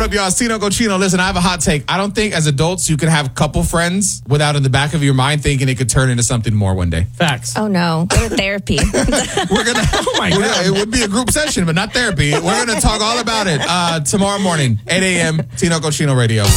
up, y'all? It's Tino Cochino. Listen, I have a hot take. I don't think as adults you can have a couple friends without in the back of your mind thinking it could turn into something more one day. Facts. Oh, no. Go to therapy. We're gonna. Oh my God! It would be a group session, but not therapy. We're gonna talk all about it tomorrow morning, 8 a.m. Tino Cochino Radio.